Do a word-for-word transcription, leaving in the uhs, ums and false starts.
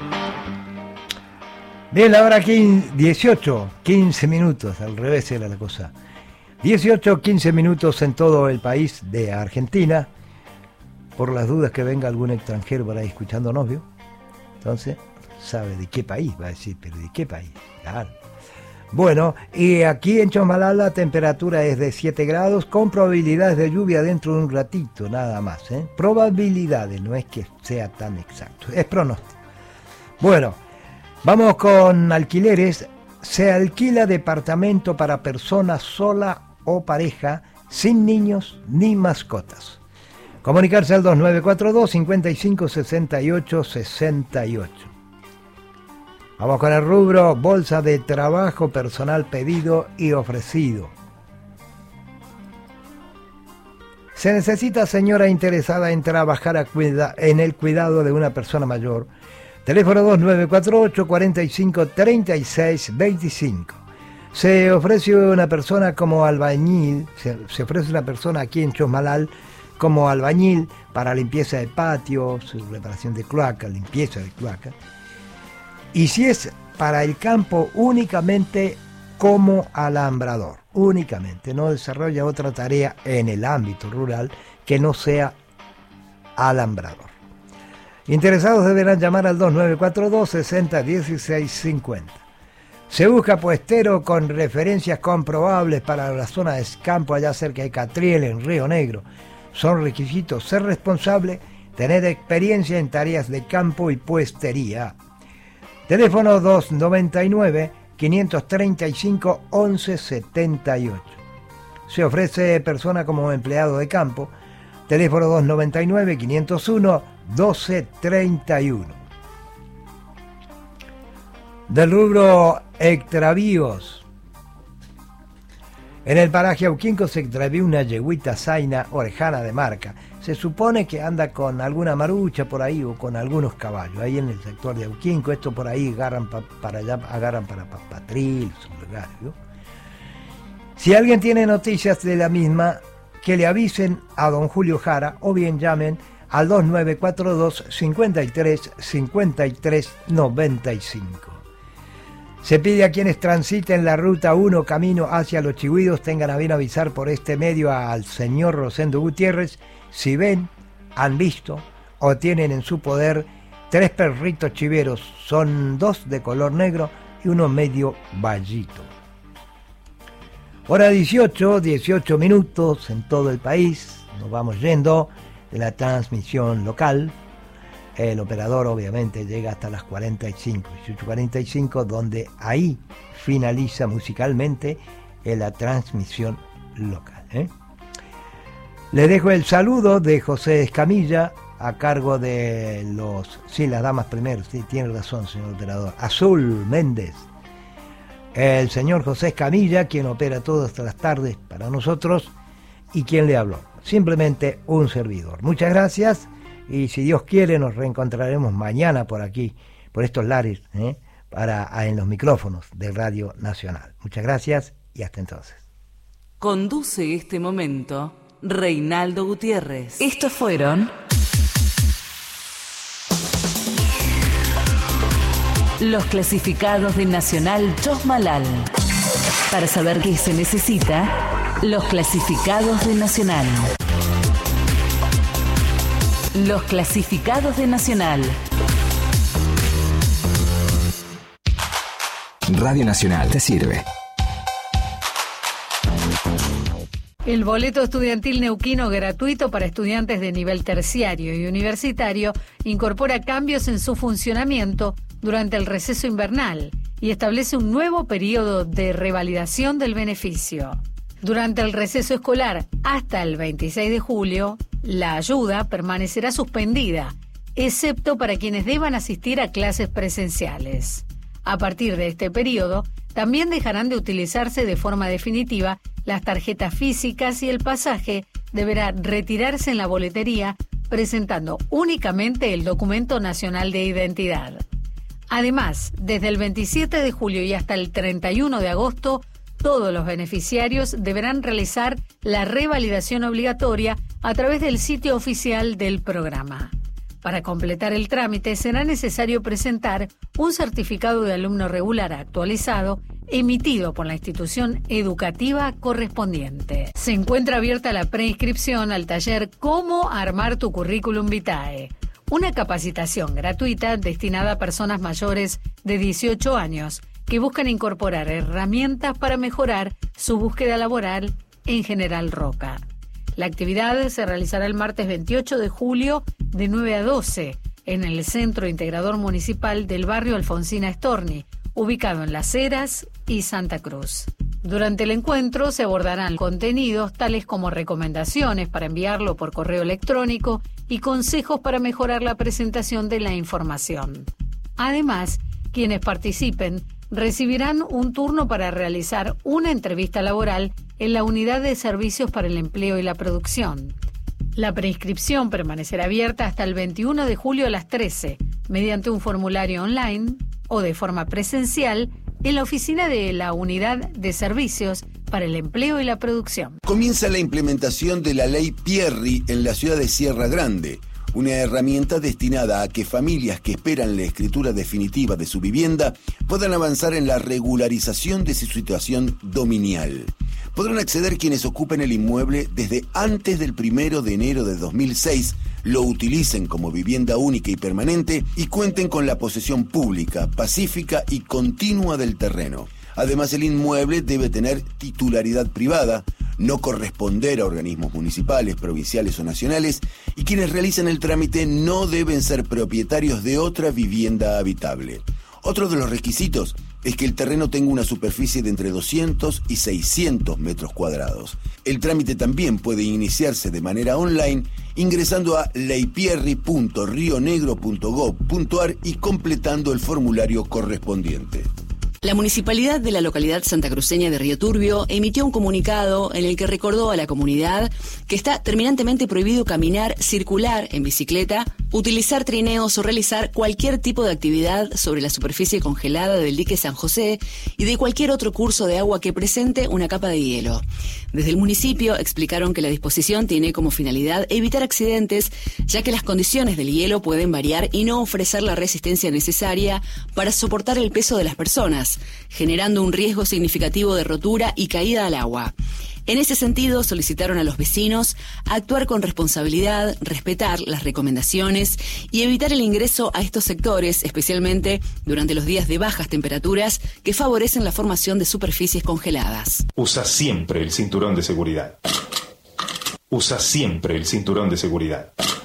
Bien, la hora dieciocho, quince minutos, al revés era la cosa. dieciocho, quince minutos en todo el país de Argentina. Por las dudas que venga algún extranjero por ahí escuchándonos, ¿vio? Entonces, sabe de qué país, va a decir, pero ¿de qué país? Claro. Bueno, y aquí en Chosmalal la temperatura es de siete grados, con probabilidades de lluvia dentro de un ratito, nada más, ¿eh? Probabilidades, no es que sea tan exacto, es pronóstico. Bueno, vamos con alquileres. Se alquila departamento para personas sola o pareja, sin niños ni mascotas. Comunicarse al dos nueve cuatro dos, cinco cinco, seis ocho seis ocho. Vamos con el rubro bolsa de trabajo, personal pedido y ofrecido. Se necesita señora interesada en trabajar a cuida, en el cuidado de una persona mayor. Teléfono dos nueve cuatro ocho, cuatro cinco, tres seis dos cinco. Se ofrece una persona como albañil, se, se ofrece una persona aquí en Chosmalal como albañil para limpieza de patios, reparación de cloaca, limpieza de cloaca. Y si es para el campo, únicamente como alambrador, únicamente, no desarrolla otra tarea en el ámbito rural que no sea alambrador. Interesados deberán llamar al dos nueve cuatro dos, sesenta, dieciséis, cincuenta. Se busca puestero con referencias comprobables para la zona de campo allá cerca de Catriel, en Río Negro. Son requisitos ser responsable, tener experiencia en tareas de campo y puestería. Teléfono dos nueve nueve, cinco tres cinco, once setenta y ocho. Se ofrece persona como empleado de campo. Teléfono dos nueve nueve, cinco cero uno, doce treinta y uno. Del rubro extravíos. En el paraje Auquinco se extravió una yeguita zaina orejana de marca. Se supone que anda con alguna marucha por ahí o con algunos caballos. Ahí en el sector de Auquinco, esto por ahí agarran pa, para allá, agarran para pa, Patril, sus lugares, ¿no? Si alguien tiene noticias de la misma, que le avisen a don Julio Jara o bien llamen al dos nueve cuatro dos, cinco tres, cinco tres, nueve cinco. Se pide a quienes transiten la ruta uno camino hacia Los Chigüidos tengan a bien avisar por este medio al señor Rosendo Gutiérrez si ven, han visto o tienen en su poder tres perritos chiveros. Son dos de color negro y uno medio vallito. Hora dieciocho, dieciocho minutos en todo el país. Nos vamos yendo de la transmisión local. El operador obviamente llega hasta las cuarenta y cinco, dieciocho cuarenta y cinco, donde ahí finaliza musicalmente la transmisión local, ¿eh? Le dejo el saludo de José Escamilla a cargo de los... Sí, las damas primero, sí, tiene razón, señor operador. Azul Méndez. El señor José Escamilla, quien opera todo hasta las tardes para nosotros, y quien le habló. Simplemente un servidor. Muchas gracias. Y si Dios quiere nos reencontraremos mañana por aquí, por estos lares, ¿eh? para, en los micrófonos de Radio Nacional. Muchas gracias y hasta entonces. Conduce este momento Reinaldo Gutiérrez. Estos fueron los clasificados de Nacional Chosmalal. Para saber qué se necesita, los clasificados de Nacional. Los clasificados de Nacional. Radio Nacional te sirve. El boleto estudiantil neuquino gratuito para estudiantes de nivel terciario y universitario incorpora cambios en su funcionamiento durante el receso invernal y establece un nuevo periodo de revalidación del beneficio. Durante el receso escolar hasta el veintiséis de julio, la ayuda permanecerá suspendida, excepto para quienes deban asistir a clases presenciales. A partir de este periodo, también dejarán de utilizarse de forma definitiva las tarjetas físicas y el pasaje deberá retirarse en la boletería presentando únicamente el documento nacional de identidad. Además, desde el veintisiete de julio y hasta el treinta y uno de agosto, todos los beneficiarios deberán realizar la revalidación obligatoria a través del sitio oficial del programa. Para completar el trámite será necesario presentar un certificado de alumno regular actualizado emitido por la institución educativa correspondiente. Se encuentra abierta la preinscripción al taller Cómo armar tu currículum vitae, una capacitación gratuita destinada a personas mayores de dieciocho años que buscan incorporar herramientas para mejorar su búsqueda laboral en General Roca. La actividad se realizará el martes veintiocho de julio de nueve a doce en el Centro Integrador Municipal del barrio Alfonsina Storni, ubicado en Las Heras y Santa Cruz. Durante el encuentro se abordarán contenidos tales como recomendaciones para enviarlo por correo electrónico y consejos para mejorar la presentación de la información. Además, quienes participen recibirán un turno para realizar una entrevista laboral en la Unidad de Servicios para el Empleo y la Producción. La preinscripción permanecerá abierta hasta el veintiuno de julio a las trece, mediante un formulario online o de forma presencial en la oficina de la Unidad de Servicios para el Empleo y la Producción. Comienza la implementación de la Ley Pierri en la ciudad de Sierra Grande, una herramienta destinada a que familias que esperan la escritura definitiva de su vivienda puedan avanzar en la regularización de su situación dominial. Podrán acceder quienes ocupen el inmueble desde antes del primero de enero de dos mil seis, lo utilicen como vivienda única y permanente y cuenten con la posesión pública, pacífica y continua del terreno. Además, el inmueble debe tener titularidad privada, no corresponder a organismos municipales, provinciales o nacionales, y quienes realicen el trámite no deben ser propietarios de otra vivienda habitable. Otro de los requisitos es que el terreno tenga una superficie de entre doscientos y seiscientos metros cuadrados. El trámite también puede iniciarse de manera online ingresando a leypierri punto rionegro punto gob punto ar y completando el formulario correspondiente. La Municipalidad de la localidad santacruceña de Río Turbio emitió un comunicado en el que recordó a la comunidad que está terminantemente prohibido caminar, circular en bicicleta, utilizar trineos o realizar cualquier tipo de actividad sobre la superficie congelada del dique San José y de cualquier otro curso de agua que presente una capa de hielo. Desde el municipio explicaron que la disposición tiene como finalidad evitar accidentes, ya que las condiciones del hielo pueden variar y no ofrecer la resistencia necesaria para soportar el peso de las personas, generando un riesgo significativo de rotura y caída al agua. En ese sentido, solicitaron a los vecinos actuar con responsabilidad, respetar las recomendaciones y evitar el ingreso a estos sectores, especialmente durante los días de bajas temperaturas que favorecen la formación de superficies congeladas. Usa siempre el cinturón de seguridad. Usa siempre el cinturón de seguridad.